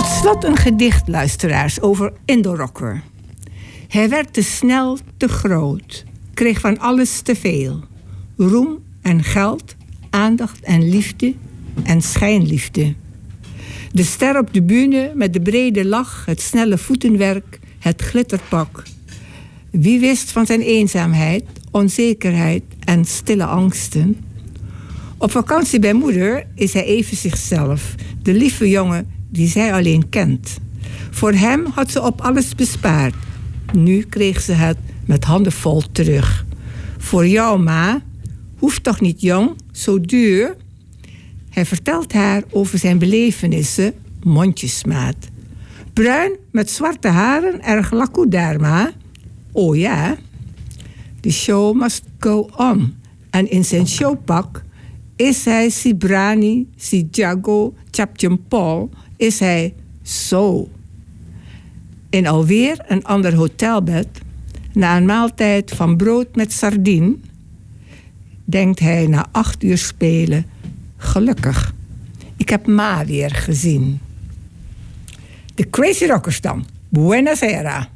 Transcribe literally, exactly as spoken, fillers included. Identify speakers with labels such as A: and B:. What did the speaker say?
A: Tot slot een gedicht, luisteraars, over Indorocker. Hij werd te snel, te groot, kreeg van alles te veel. Roem en geld, aandacht en liefde en schijnliefde. De ster op de bühne met de brede lach, het snelle voetenwerk, het glitterpak. Wie wist van zijn eenzaamheid, onzekerheid en stille angsten? Op vakantie bij moeder is hij even zichzelf, de lieve jongen die zij alleen kent. Voor hem had ze op alles bespaard. Nu kreeg ze het met handen vol terug. Voor jou, ma, hoeft toch niet jong, zo duur? Hij vertelt haar over zijn belevenissen, mondjesmaat. Bruin met zwarte haren, erg lakudaar, ma. Oh ja. The show must go on. En in zijn showpak is hij si brani, si jago, chapchen Paul, is hij zo. In alweer een ander hotelbed, na een maaltijd van brood met sardine, denkt hij na acht uur spelen, gelukkig, ik heb ma weer gezien. De Crazy Rockers dan. Buonasera.